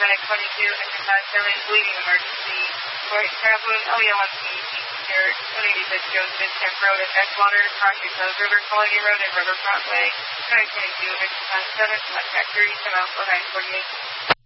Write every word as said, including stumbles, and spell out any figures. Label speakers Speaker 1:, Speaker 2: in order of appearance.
Speaker 1: twenty-two, exercise seven, bleeding emergency. Right, traveling, L E one C, here, one eighty-six Jones Midcamp Road at Edgewater, crossing Rose River, Colony Road, and Riverfront Way. nine twenty-two, exercise seven, select factory, come out for nine forty-eight.